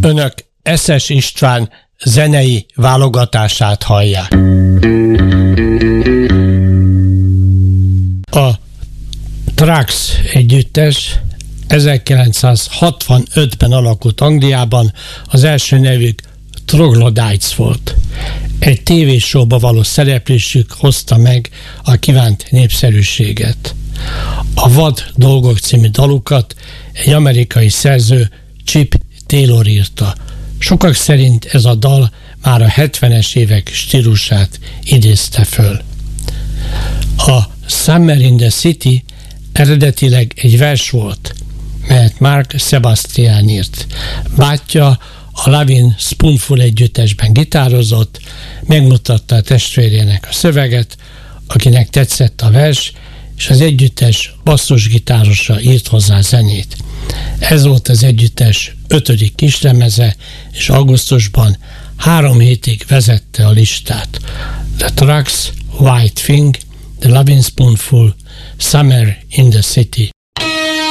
Önök Eszes István zenei válogatását hallják. A Trucks együttes 1965-ben alakult Angliában, az első nevük Troglodytes volt. Egy tévésóba való szereplésük hozta meg a kívánt népszerűséget. A Vad dolgok című dalukat egy amerikai szerző, Chip Taylor írta. Sokak szerint ez a dal már a 70-es évek stílusát idézte föl. A Summer in the City eredetileg egy vers volt, melyet Mark Sebastian írt. Bátyja a Lovin' Spoonful együttesben gitározott, megmutatta a testvérének a szöveget, akinek tetszett a vers, és az együttes basszusgitárosa írt hozzá zenét. Ez volt az együttes 5. kislemeze, és augusztusban 3 hétig vezette a listát. The Trucks, White Thing, The Lovin' Spoonful, Summer in the City.